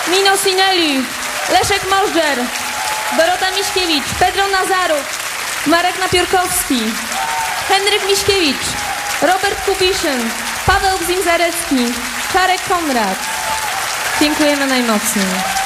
Mino Sinelli, Leszek Możdżer, Dorota Miśkiewicz, Pedro Nazaruk, Marek Napiórkowski, Henryk Miśkiewicz, Robert Kubiszyn, Paweł Gzim-Zarecki, Czarek Konrad. Dziękujemy najmocniej.